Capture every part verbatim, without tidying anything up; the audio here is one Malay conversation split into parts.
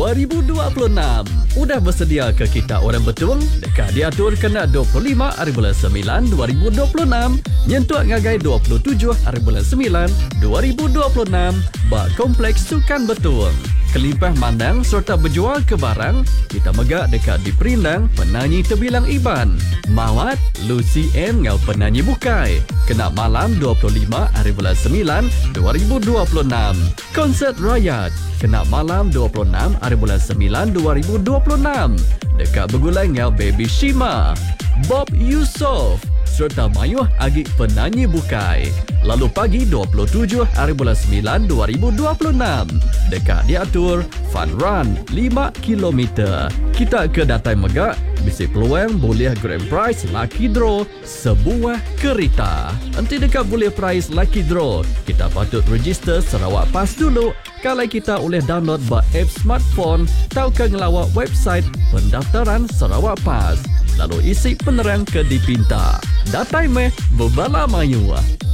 dua ribu dua puluh enam. Udah bersedia ke kita orang betul? Dekat diatur kena dua puluh lima hari bulan sembilan dua ribu dua puluh enam. Nyentuh ngagai dua puluh tujuh hari bulan sembilan dua ribu dua puluh enam. Bak kompleks sukan betul. Kelimpah mandang serta berjual ke barang, kita megak dekat di Perindang, penyanyi terbilang Iban. Mawat, Lucy M ngau penyanyi bukai. Kena malam dua puluh lima hari bulan sembilan dua ribu dua puluh enam. Konsert Rakyat, kena malam dua puluh enam hari bulan sembilan dua ribu dua puluh enam. Dekat bergulai ngau Baby Shima. Bob Yusof serta Mayuh Agik penyanyi bukai. Lalu pagi dua puluh tujuh hari bulan sembilan dua ribu dua puluh enam. Dekat diatur Fun Run lima kilometer. Kita ke Datai Megak, bisi peluang boleh grand prize lucky draw sebuah kereta. Nanti dekat boleh prize lucky draw, kita patut register Sarawak Pass dulu. Kalau kita boleh download bah app smartphone, tau ke ngelawak website pendaftaran Sarawak Pass. Lalu isi penerang ke dipinta. Datai meh berbala mayu.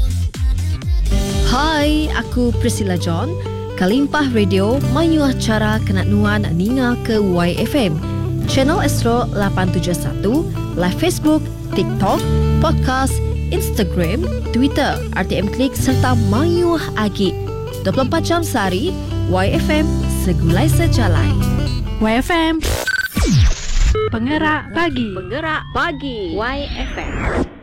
Hai, aku Priscilla John. Kalimpah Radio mayuah cara kenat nuan ninga ke Y F M. Channel Astro lapan tujuh satu, live Facebook, TikTok, podcast, Instagram, Twitter, R T M Klik serta mayuah agi. dua puluh empat jam sehari, Y F M segulai sejalai. Y F M Penggerak Pagi. Penggerak Pagi Y F M.